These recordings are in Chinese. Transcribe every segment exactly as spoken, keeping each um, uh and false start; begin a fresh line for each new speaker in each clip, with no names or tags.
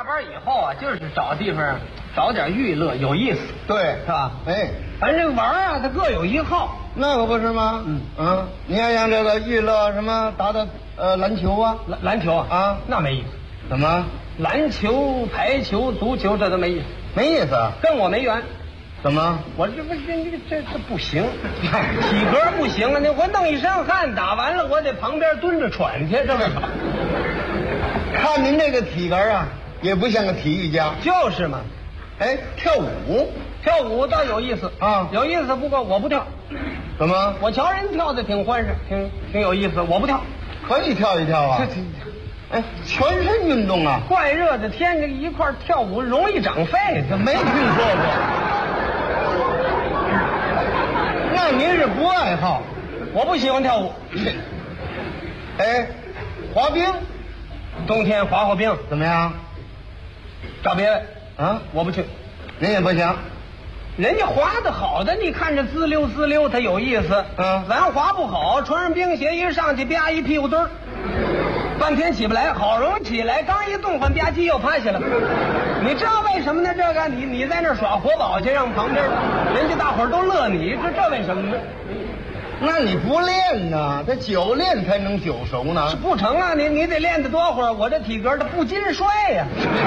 下班以后啊，就是找地方找点娱乐，有意思，
对，
是吧？
哎，
反正玩啊，它各有一好。
那可不是吗？嗯嗯，你看像这个娱乐什么打打呃篮球啊，
篮篮球啊，
啊，
那没意思。
怎么
篮球、排球、足球这都没意思，
没意思啊？
跟我没缘。
怎么？
我这不这这这这不行，体格不行啊！那我弄一身汗，打完了我得旁边蹲着喘去，这为什么？
看您这个体格啊，也不像个体育家。
就是嘛。
哎，跳舞，
跳舞倒有意思
啊，
有意思。不过我不跳。
怎么？
我瞧人跳的挺欢实，挺挺有意思，我不跳。
可以跳一跳啊。
这这
哎，全身运动啊。
怪热的天，这一块跳舞容易长肺，这
没听说过。那您是不爱好？
我不喜欢跳舞。
哎，滑冰，
冬天滑滑冰
怎么样？
找别人
啊，
我不去。
您也不行。
人家滑的好的，你看着滋溜滋溜，它有意思。
嗯，
咱滑不好，穿上冰鞋一上去，啪一屁股墩儿，半天起不来，好容易起来，刚一动换吧唧又趴下了。你知道为什么呢？这个你你在那耍活宝去，让旁边人家大伙儿都乐你，这这为什么呢？
那你不练呢？这久练才能久熟呢。
不成啊，你你得练得多会儿，我这体格它不经摔呀、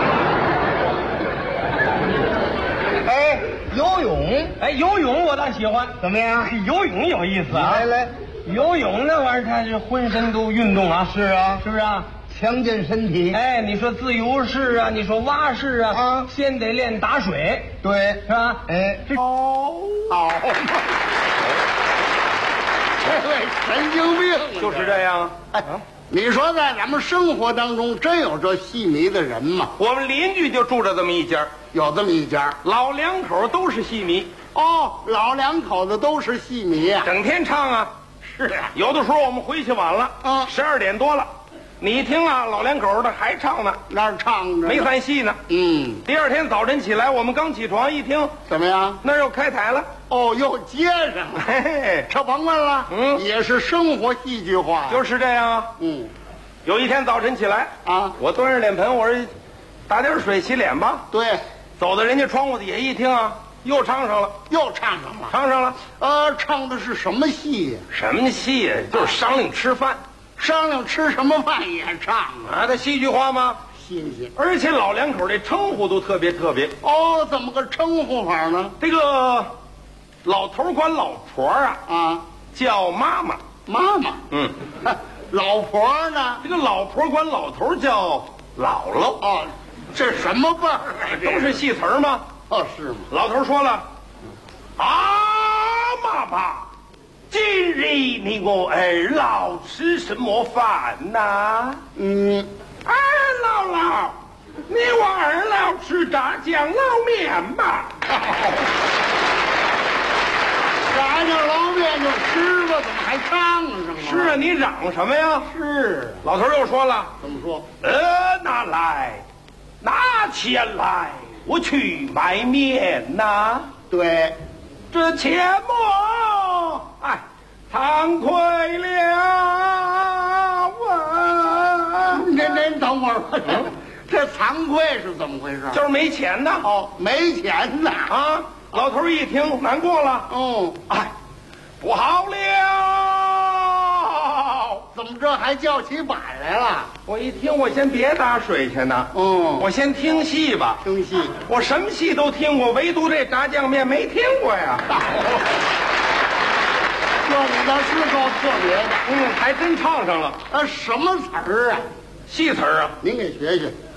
啊。哎，游泳，
哎，游泳我倒喜欢。
怎么样？
游泳有意思啊！
来来，
游泳那玩意儿它是浑身都运动啊。
是啊，
是不是啊？
强健身体。
哎，你说自由式啊，你说蛙式啊，
啊，
先得练打水，
对，
是吧？
哎，
这
好，好，这位神经病
就是这样。
哎，你说在咱们生活当中真有这戏迷的人吗？
我们邻居就住着这么一家，
有这么一家，
老两口都是戏迷。
哦，老两口子都是戏迷啊，
整天唱啊。
是啊，
有的时候我们回去晚了，
啊，
十二点多了，你一听啊，老两口的还唱呢，
那儿唱着
没散戏呢。
嗯，
第二天早晨起来，我们刚起床一听，
怎么样？
那儿又开台了。
哦，又接上了，
嘿嘿，
这甭问了，
嗯，
也是生活戏剧化，
就是这样啊。
嗯，
有一天早晨起来
啊，
我端着脸盆，我说打点水洗脸吧。
对，
走到人家窗户底下一听啊，又唱上了，
又唱上了，
唱上了。
呃，唱的是什么戏呀？
什么戏呀？就是商量吃饭，
商量吃什么饭也唱啊，
啊，这戏剧化吗？
新鲜。
而且老两口这称呼都特别特别。
哦，怎么个称呼法呢？
这个老头管老婆啊
啊，
叫妈妈，
妈妈。
嗯，
老婆呢？
这个老婆管老头叫姥姥。
哦，这什么辈儿啊？这
都是戏词儿吗？
哦，是吗？
老头说了，啊，妈妈，今日你我儿老吃什么饭呐？
嗯，
啊，姥姥，你我儿老吃炸酱捞面吧。
炸酱捞面就吃吧，怎么还唱上了？
是啊，你嚷什么呀？
是。
老头又说了，
怎么说？
呃，拿来，拿钱来，我去买面呐。
对，
这切莫，哎，惭愧了啊！
您您等会儿吧，这惭愧是怎么回事？
就是没钱呐。
哦，没钱呐。
啊，老头一听难过了。
哦，
哎，不好了！
怎么这还叫起板来了？
我一听，我先别打水去呢。
嗯，
我先听戏吧。
听戏，
我什么戏都听过，唯独这炸酱面没听过呀。
这你倒是够特别的。
嗯，还真唱上了。
啊，什么词儿啊？
戏词儿啊。
您给学学。